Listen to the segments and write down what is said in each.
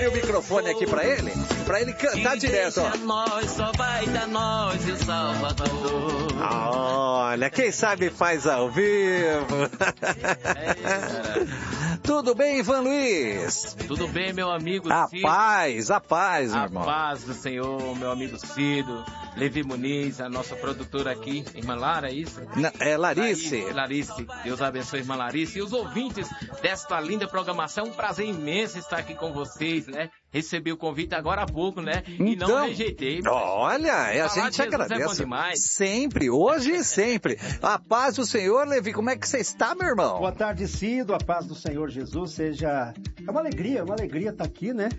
O microfone aqui pra ele cantar direto, ó. Nós, só vai dar nós e o Salvador. Olha, quem sabe faz ao vivo. Tudo bem, Ivan Luiz? Tudo bem, meu amigo Cido? A paz, meu irmão. A paz do Senhor, meu amigo Cido. Levi Muniz, a nossa produtora aqui, irmã Lara, é isso? Não, é Larice. Larice, Deus abençoe, irmã Larice. E os ouvintes desta linda programação, um prazer imenso estar aqui com vocês, né? Recebi o convite agora há pouco, né? E então, não rejeitei. Olha, a gente agradece. É bom demais. Sempre, hoje e sempre. A paz do Senhor, Levi, como é que você está, meu irmão? Boa tarde, Cido, a paz do Senhor Jesus seja... É uma alegria estar aqui, né?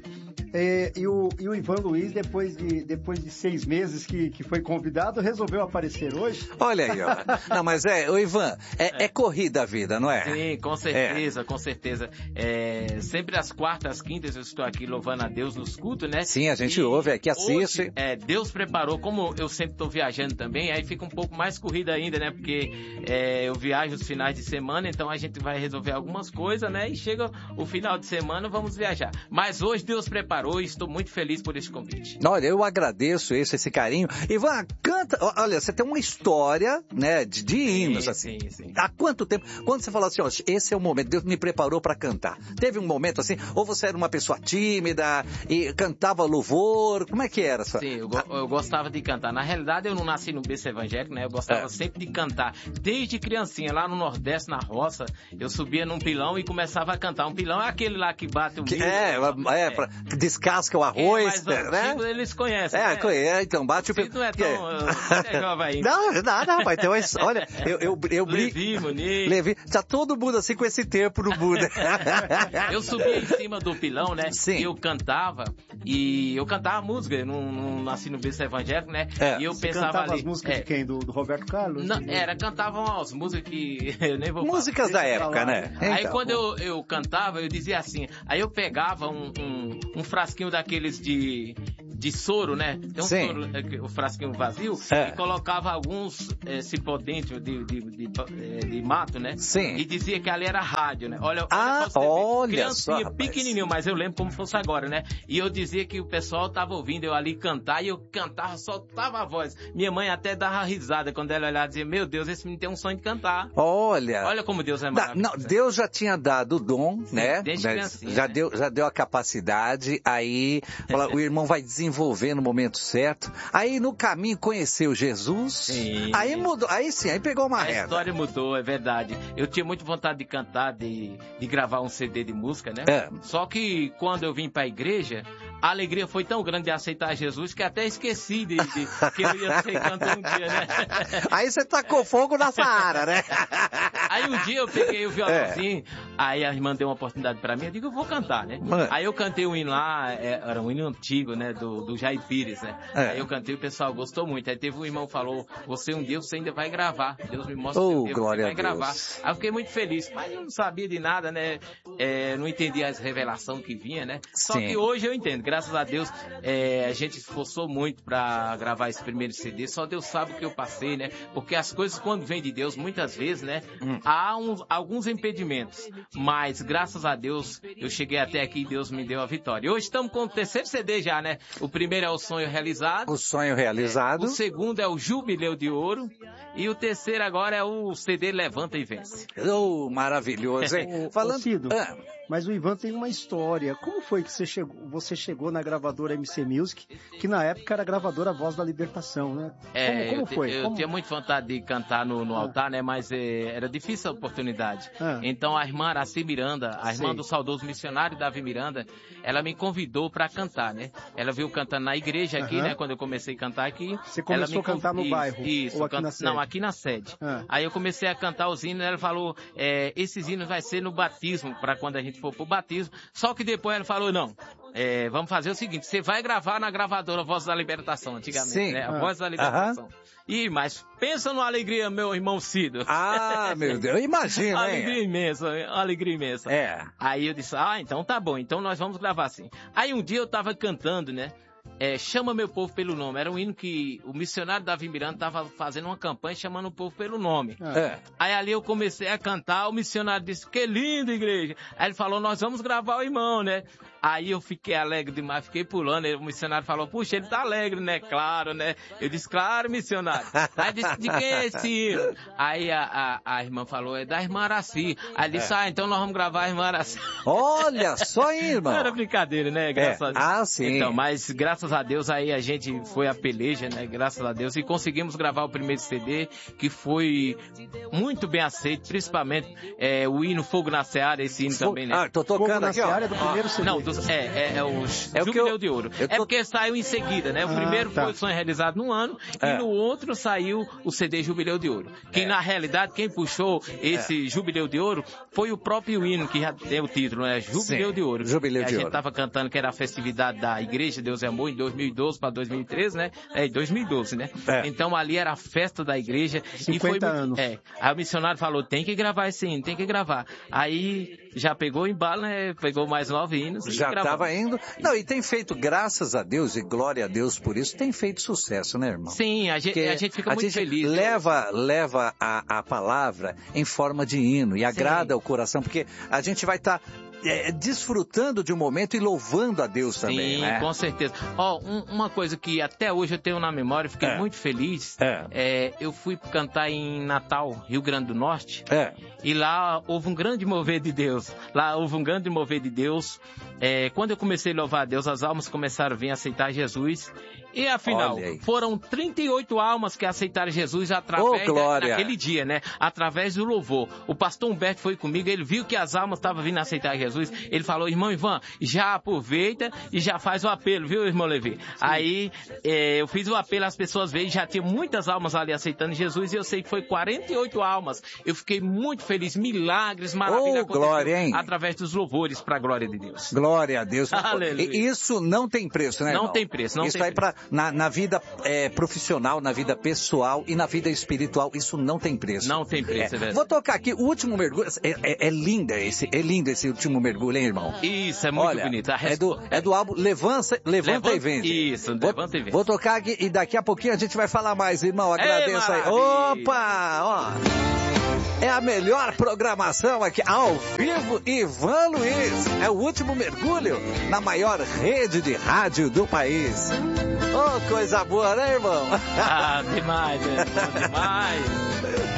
E o Ivan Luiz, depois de 6 meses que foi convidado, resolveu aparecer hoje. Olha aí, ó. Não, mas o Ivan, é corrida a vida, não é? Sim, com certeza, com certeza. Sempre às quartas, às quintas eu estou aqui louvando a Deus nos cultos, né? Sim, a gente ouve aqui, assiste. Hoje, Deus preparou, como eu sempre estou viajando também, aí fica um pouco mais corrida ainda, né? Porque eu viajo os finais de semana, então a gente vai resolver algumas coisas, né? E chega o final de semana, vamos viajar. Mas hoje Deus preparou e estou muito feliz por esse convite. Olha, eu agradeço esse carinho. Ivan, canta, olha, você tem uma história, né, de hinos, assim. Sim. Há quanto tempo? Quando você falou assim, ó, esse é o momento, Deus me preparou para cantar. Teve um momento assim, ou você era uma pessoa tímida e cantava louvor, como é que era? Sim, eu gostava de cantar. Na realidade, eu não nasci no berço evangélico, né? Eu gostava sempre de cantar. Desde criancinha, lá no Nordeste, na roça, eu subia num pilão e começava a cantar. Um pilão é aquele lá que bate o milho. Descasca o arroz, mas né? Eles conhecem, né? Então bate o pilão. Não é tão jovem ainda. Não, rapaz, então olha, eu Levi, Muniz. Levi, tá todo mundo assim com esse tempo no Buda. Eu subia em cima do pilão, né? Sim. E eu cantava música, eu não nasci no berço evangélico, né? E eu pensava cantava ali... as músicas de quem? Do Roberto Carlos? Não, cantavam as músicas que eu nem vou falar. Músicas da época, né? Aí então, quando eu cantava, eu dizia assim, aí eu pegava um frasquinho daqueles de soro, né? Tem um soro, o frasquinho vazio, e colocava alguns cipó dentro de mato, né? Sim. E dizia que ali era rádio, né? Olha criancinha, pequenininho, mas eu lembro como fosse agora, né? E eu dizia que o pessoal tava ouvindo eu ali cantar, e eu cantava, soltava a voz. Minha mãe até dava risada quando ela olhava e dizia, meu Deus, esse menino tem um sonho de cantar. Olha como Deus é maravilhoso. Não, Deus já tinha dado o dom, sim, né? Desde criancinha, já deu a capacidade, aí o irmão vai desenvolver no momento certo. Aí no caminho conheceu Jesus. Sim. Aí mudou, aí pegou uma reta. A história mudou, é verdade. Eu tinha muita vontade de cantar, de gravar um CD de música, né? Só que quando eu vim pra igreja, a alegria foi tão grande de aceitar Jesus que até esqueci de que eu ia ser cantor um dia, né? Aí você tacou fogo na Saara, né? Aí um dia eu peguei o violãozinho, aí a irmã deu uma oportunidade pra mim, eu digo, eu vou cantar, né? Aí eu cantei um hino lá, era um hino antigo, né? Do Jair Pires, né? Aí eu cantei, o pessoal gostou muito. Aí teve um irmão que falou, você um dia você ainda vai gravar. Deus me mostra que um dia você vai gravar. Aí eu fiquei muito feliz, mas eu não sabia de nada, né? Não entendia as revelações que vinha, né? Só que hoje eu entendo, graças a Deus, a gente esforçou muito pra gravar esse primeiro CD, só Deus sabe o que eu passei, né? Porque as coisas quando vêm de Deus, muitas vezes, né? Há alguns impedimentos, mas graças a Deus eu cheguei até aqui e Deus me deu a vitória. E hoje estamos com o terceiro CD já, né? O primeiro é o Sonho Realizado. O Sonho Realizado. O segundo é o Jubileu de Ouro. E o terceiro agora é o CD Levanta e Vence. Maravilhoso, hein? Falando... Cido, mas o Ivan tem uma história. Como foi que você chegou na gravadora MC Music, que na época era a gravadora Voz da Libertação, né? Como foi? Eu tinha muita vontade de cantar no altar, né? Mas era difícil a oportunidade. Então a irmã Araci Miranda, a irmã do saudoso missionário Davi Miranda, ela me convidou para cantar, né? Ela viu cantando na igreja aqui, né? Quando eu comecei a cantar aqui. Você começou a cantar no bairro? Isso. Ou aqui na sede? Não, aqui na sede. Aí eu comecei a cantar os hinos, ela falou, esses hinos vai ser no batismo, para quando a gente for pro batismo. Só que depois ela falou, não, vamos fazer o seguinte, você vai gravar na gravadora Voz da Libertação, antigamente, né? A Voz da Libertação. Mas pensa numa alegria, meu irmão Cido. Meu Deus, imagina, alegria imensa. Aí eu disse, então tá bom, então nós vamos gravar assim. Aí um dia eu tava cantando, né? Chama meu povo pelo nome. Era um hino que o missionário Davi Miranda estava fazendo uma campanha chamando o povo pelo nome. Aí ali eu comecei a cantar, o missionário disse, que linda igreja. Aí ele falou, nós vamos gravar o irmão, né? Aí eu fiquei alegre demais, fiquei pulando. O missionário falou, puxa, ele tá alegre, né? Claro, né? Eu disse, claro, missionário. Aí disse, de quem é esse hino? Aí a irmã falou, é da irmã Araci. Aí disse, então nós vamos gravar a irmã Araci. Olha só, irmão. Não era brincadeira, né? Graças a Deus. Ah, sim. Então, mas graças a Deus aí a gente foi a peleja, né? Graças a Deus. E conseguimos gravar o primeiro CD, que foi muito bem aceito, principalmente o hino Fogo na Seara, esse hino também, né? Tô tocando aqui, ó. Do primeiro CD. Não, o Jubileu de Ouro. É porque saiu em seguida, né? O primeiro foi o sonho realizado num ano, e no outro saiu o CD Jubileu de Ouro. Que na realidade, quem puxou esse Jubileu de Ouro foi o próprio hino, que já tem o título, né? Jubileu de Ouro. Jubileu de Ouro. A gente tava cantando que era a festividade da Igreja Deus é Amor em 2012 para 2013, né? 2012, né? Então ali era a festa da igreja. 50 anos. Aí o missionário falou, tem que gravar esse hino, tem que gravar. Aí já pegou embalo, né? Pegou mais 9 hinos. Já estava indo. Não, e tem feito, graças a Deus, e glória a Deus por isso, tem feito sucesso, né, irmão? Sim, a gente fica muito feliz. Leva a palavra em forma de hino e agrada o coração, porque a gente vai estar desfrutando de um momento e louvando a Deus também, né? Sim, com certeza. Uma coisa que até hoje eu tenho na memória, fiquei muito feliz, eu fui cantar em Natal, Rio Grande do Norte, e lá houve um grande mover de Deus. Quando eu comecei a louvar a Deus, as almas começaram a vir aceitar Jesus. E afinal, foram 38 almas que aceitaram Jesus através daquele dia, né? Através do louvor. O pastor Humberto foi comigo, ele viu que as almas estavam vindo aceitar Jesus. Ele falou, irmão Ivan, já aproveita e já faz o apelo, viu, irmão Levi? Sim. Aí eu fiz o apelo, as pessoas veio, já tinha muitas almas ali aceitando Jesus, e eu sei que foi 48 almas. Eu fiquei muito feliz, milagres, maravilhas aconteceram através dos louvores para a glória de Deus. Glória a Deus. Aleluia. Isso não tem preço, né, irmão? Não tem preço. Isso aí na vida profissional, na vida pessoal e na vida espiritual, isso não tem preço. Não tem preço, é verdade. Vou tocar aqui, o último mergulho, é lindo esse último mergulho, hein, irmão? Isso, é muito bonito. É do álbum Levanta e Vende. Isso, Levanta e Vende. Vou tocar aqui e daqui a pouquinho a gente vai falar mais, irmão, agradeço aí. Opa, ó. É a melhor programação aqui, ao vivo, Ivan Luiz. É o último mergulho na maior rede de rádio do país. Coisa boa, né, irmão? Demais, demais.